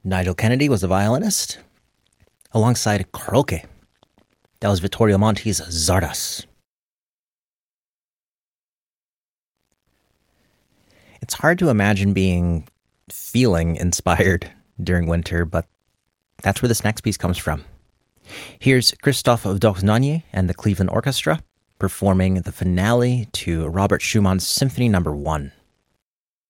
Nigel Kennedy was the violinist, alongside Croce. That was Vittorio Monti's Zardas. It's hard to imagine feeling inspired during winter, but that's where this next piece comes from. Here's Christophe Dornanier and the Cleveland Orchestra performing the finale to Robert Schumann's Symphony No. 1.